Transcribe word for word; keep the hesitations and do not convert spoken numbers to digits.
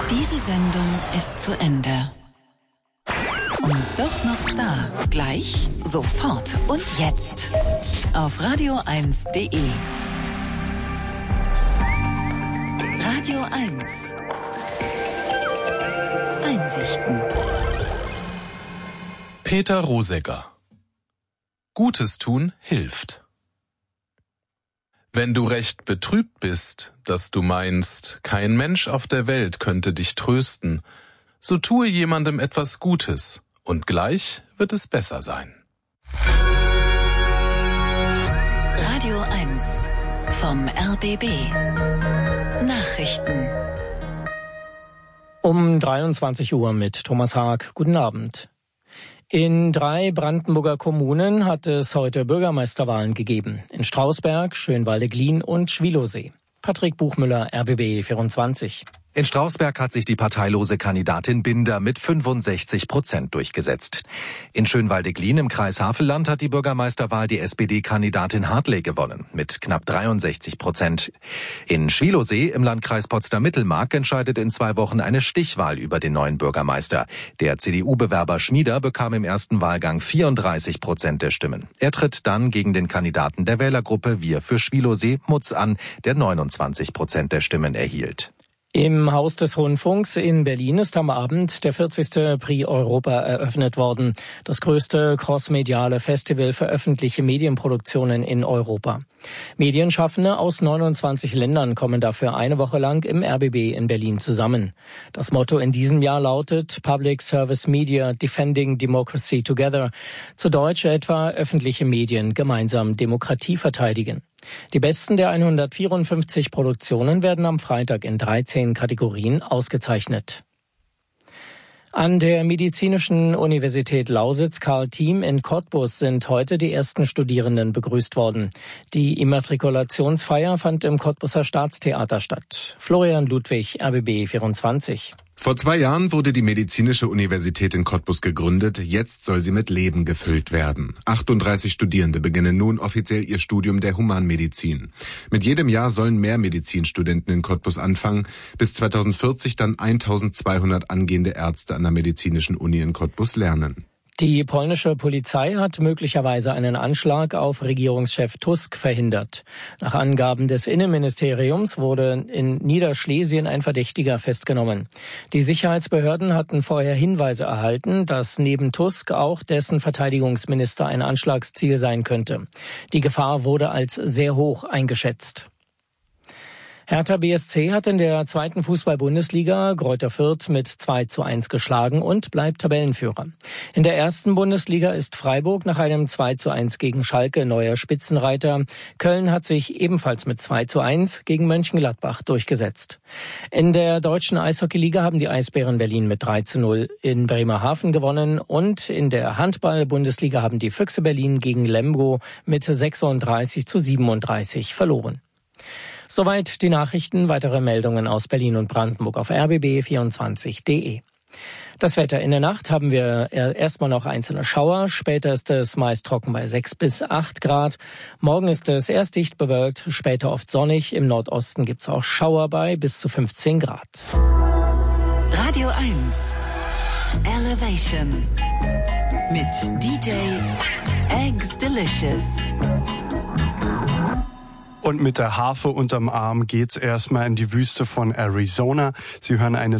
Diese Sendung ist zu Ende. Und doch noch da. Gleich, sofort und jetzt. Auf radio eins punkt de. Radio eins. Einsichten. Peter Rosegger. Gutes tun hilft. Wenn du recht betrübt bist, dass du meinst, kein Mensch auf der Welt könnte dich trösten, so tue jemandem etwas Gutes, und gleich wird es besser sein. Radio eins vom R B B. Nachrichten. Um dreiundzwanzig Uhr mit Thomas Haag. Guten Abend. In drei Brandenburger Kommunen hat es heute Bürgermeisterwahlen gegeben. In Strausberg, Schönwalde-Glien und Schwielowsee. Patrick Buchmüller, R B B vierundzwanzig. In Strausberg hat sich die parteilose Kandidatin Binder mit fünfundsechzig Prozent durchgesetzt. In Schönwalde-Glien im Kreis Havelland hat die Bürgermeisterwahl die S P D-Kandidatin Hartley gewonnen mit knapp dreiundsechzig Prozent. In Schwielowsee im Landkreis Potsdam-Mittelmark entscheidet in zwei Wochen eine Stichwahl über den neuen Bürgermeister. Der C D U-Bewerber Schmieder bekam im ersten Wahlgang vierunddreißig Prozent der Stimmen. Er tritt dann gegen den Kandidaten der Wählergruppe Wir für Schwielowsee, Mutz, an, der neunundzwanzig Prozent der Stimmen erhielt. Im Haus des Rundfunks in Berlin ist am Abend der vierzigste Prix Europa eröffnet worden. Das größte crossmediale Festival für öffentliche Medienproduktionen in Europa. Medienschaffende aus neunundzwanzig Ländern kommen dafür eine Woche lang im R B B in Berlin zusammen. Das Motto in diesem Jahr lautet Public Service Media Defending Democracy Together. Zu Deutsch etwa öffentliche Medien gemeinsam Demokratie verteidigen. Die besten der hundertvierundfünfzig Produktionen werden am Freitag in dreizehn Kategorien ausgezeichnet. An der Medizinischen Universität Lausitz-Karl-Thiem in Cottbus sind heute die ersten Studierenden begrüßt worden. Die Immatrikulationsfeier fand im Cottbuser Staatstheater statt. Florian Ludwig, R B B vierundzwanzig. Vor zwei Jahren wurde die Medizinische Universität in Cottbus gegründet. Jetzt soll sie mit Leben gefüllt werden. achtunddreißig Studierende beginnen nun offiziell ihr Studium der Humanmedizin. Mit jedem Jahr sollen mehr Medizinstudenten in Cottbus anfangen. Bis zweitausendvierzig dann eintausendzweihundert angehende Ärzte an der Medizinischen Uni in Cottbus lernen. Die polnische Polizei hat möglicherweise einen Anschlag auf Regierungschef Tusk verhindert. Nach Angaben des Innenministeriums wurde in Niederschlesien ein Verdächtiger festgenommen. Die Sicherheitsbehörden hatten vorher Hinweise erhalten, dass neben Tusk auch dessen Verteidigungsminister ein Anschlagsziel sein könnte. Die Gefahr wurde als sehr hoch eingeschätzt. Hertha B S C hat in der zweiten Fußball-Bundesliga Greuther Fürth mit zwei zu eins geschlagen und bleibt Tabellenführer. In der ersten Bundesliga ist Freiburg nach einem zwei zu eins gegen Schalke neuer Spitzenreiter. Köln hat sich ebenfalls mit zwei zu eins gegen Mönchengladbach durchgesetzt. In der deutschen Eishockeyliga haben die Eisbären Berlin mit drei zu null in Bremerhaven gewonnen und in der Handball-Bundesliga haben die Füchse Berlin gegen Lemgo mit sechsunddreißig zu siebenunddreißig verloren. Soweit die Nachrichten. Weitere Meldungen aus Berlin und Brandenburg auf r b b vierundzwanzig punkt de. Das Wetter in der Nacht haben wir erstmal noch einzelne Schauer. Später ist es meist trocken bei sechs bis acht Grad. Morgen ist es erst dicht bewölkt, später oft sonnig. Im Nordosten gibt es auch Schauer bei bis zu fünfzehn Grad. Radio eins Elevation mit D J Eggs Delicious. Und mit der Harfe unterm Arm geht's erstmal in die Wüste von Arizona. Sie hören eine